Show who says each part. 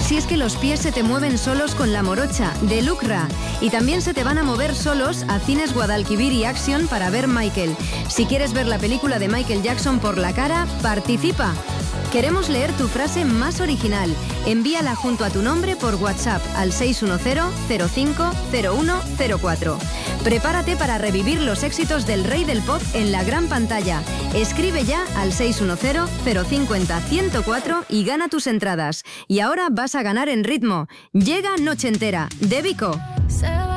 Speaker 1: Si es que los pies se te mueven solos con La Morocha, de Lucra. Y también se te van a mover solos a Cines Guadalquivir y Action para ver Michael. Si quieres ver la película de Michael Jackson por la cara, participa. Queremos leer tu frase más original. Envíala junto a tu nombre por WhatsApp al 610-050104. Prepárate para revivir los éxitos del rey del pop en la gran pantalla. Escribe ya al 610-050-104 y gana tus entradas. Y ahora vas a ganar en ritmo. Llega Noche Entera, de Vico.